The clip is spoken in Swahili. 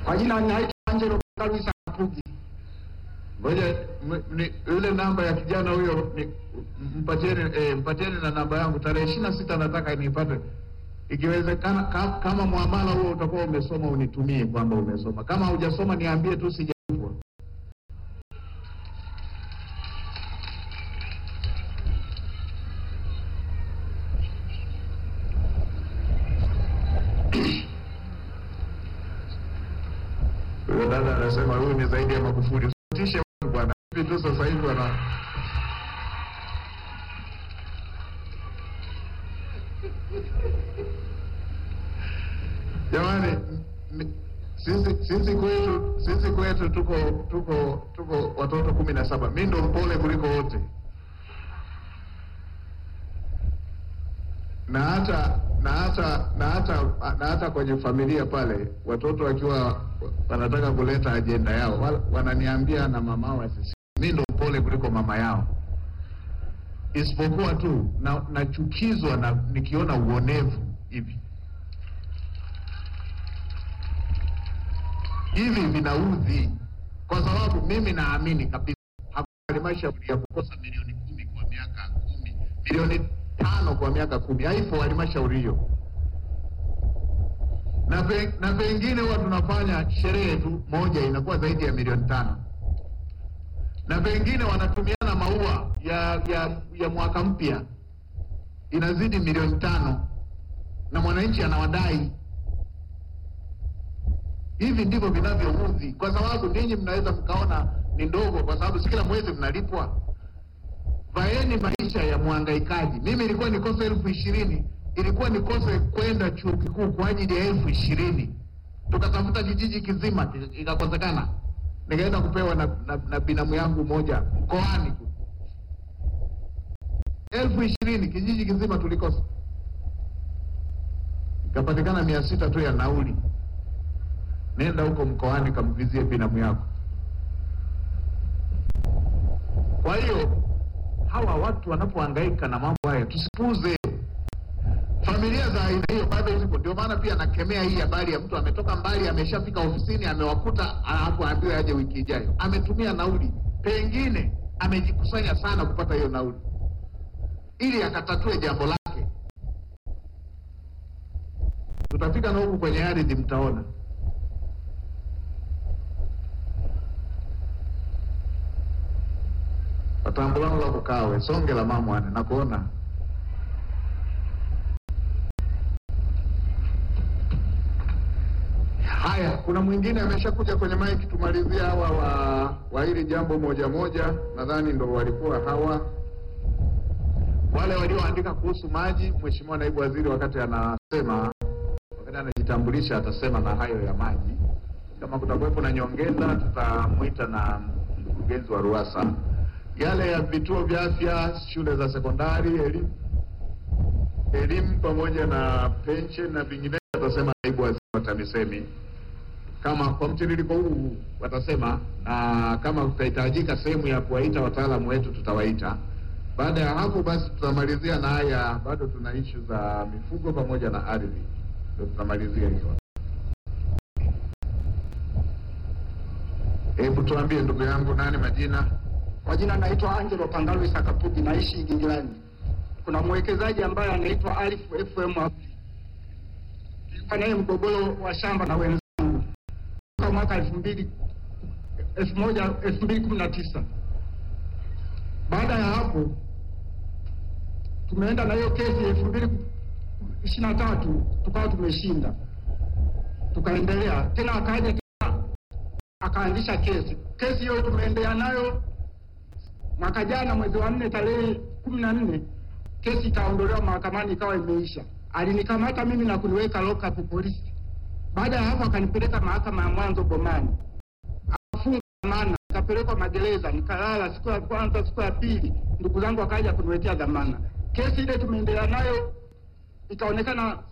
Kwa jina naitwa Angelo Kaluisa Kapugi. Ngoja yule namba ya kijana huyo mpatieni na namba yangu. Tarehe 26 nataka nipate. Ikiwezekana kama muamala huo utakuwa umesoma unitumie kwamba umesoma. Kama hujasoma niambie tu sijapwa. Dada anasema huyu ni zaidi ya Magufuli. Tishe bwana. Hivi tu sasa hivi wana jamani, sisi kwetu tuko watoto 17. Mimi ndo mpole kuliko wote. Na hata kwenye familia pale watoto wakiwa wanataka kuleta ajenda yao wananiambia na mama wao sisi. Mimi ndo mpole kuliko mama yao. Isipokuwa tu nachukizwa na nikiona uonevu hivi vinaudhi, kwa sababu mimi naamini kabisa halmashauri ya kukosa milioni 10 kwa miaka 10, milioni 5 kwa miaka 10 haipo halmashauri hiyo. Na pengine huwa tunafanya sherehe tu moja inakuwa zaidi ya milioni 5, na pengine wanatumiana maua ya mwaka mpya inazidi milioni 5 na mwananchi anawadai. Hivi ndivyo vinavyoudhi, kwa sababu ninyi mnaweza mkaona ni ndogo kwa sababu si kila mwezi mnalipwa. Vaeni maisha ya mhangaikaji. Mimi ilikuwa nikose 20,000, ilikuwa nikose kwenda chuo kikuu kwa ajili ya 20,000. Tukatafuta kijiji kizima ikakosekana. Nikaenda kupewa na binamu yangu moja mkoani. 20,000 kijiji kizima tulikosa. Ikapatikana 600 tu ya nauli. Nenda huko mkoani kamvizie binamu yako. Kwa hiyo hawa watu wanapohangaika na mambo haya tusipuze. Familia za aina hiyo bado zipo. Ndio maana pia nakemea hii habari ya mtu ametoka mbali, ameshafika ofisini, amewakuta hapo, aambiwe aje wiki ijayo. Ametumia nauli, pengine amejikusanya sana kupata hiyo nauli ili akatatue jambo lake. Tutafika na huku kwenye ardhi mtaona. Patambulangu la kukawe, songe la mamu ane, nakuona. Haya, kuna mwingine ameshakuja kwenye mic, tumalizia hawa wa hili jambo moja. Nadhani ndo walikuwa hawa. Wale walioandika kuhusu maji, Mheshimiwa Naibu Waziri wakati anajitambulisha atasema na hayo ya maji. Kama kutakuwepo na nyongeza tutamuita na mkurugenzi wa RUWASA. Yale ya vituo vya afya, shule za sekondari, elimu pamoja na pension na vinginevyo watasema Naibu Waziri wa TAMISEMI. Kama kwa mtiririko huu watasema, na kama kutahitajika sehemu ya kuwaita wataalamu wetu tutawaita. Baada ya hapo basi tutamalizia na haya, bado tuna issue za mifugo pamoja na ardhi. Ndio tutamalizia hiyo. Hebu tuambie ndugu yangu, nani majina? Kwa jina naitwa Angelo Kaluisa Kapugi, naishi Igingilani. Kuna mwekezaji ambaye anaitwa Alif FM hapo. Tulikuwa naye mgogoro wa shamba na wenzangu kwa mwaka 2019. Baada ya hapo tumeenda na hiyo kesi 2023 tukawa tumeshinda. Tukaendelea tena, akaja tena akaanzisha kesi. Kesi hiyo tumeendelea nayo mwaka jana mwezi wa 4 tarehe 14 kesi ikaondolewa mahakamani, ikawa imeisha. Alinikamata mimi na kuniweka lock up polisi. Baada ya hapo akanipeleka mahakama ya mwanzo Bomani. Akafunga dhamana, nikapelekwa magereza, nikalala siku ya kwanza, siku ya pili, ndugu zangu wakaja kuniwekea dhamana. Kesi ile tumeendelea nayo, ikaonekana